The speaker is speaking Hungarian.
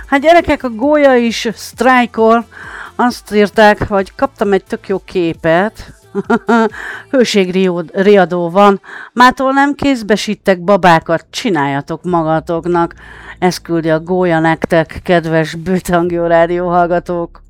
Hát gyerekek, a gólya is sztrájkol. Azt írták, hogy kaptam egy tök jó képet. Hőségriadó van. Mától nem kézbesítek babákat, csináljatok magatoknak. Ezt küldi a gólya nektek, kedves Bőtangyó rádió hallgatók.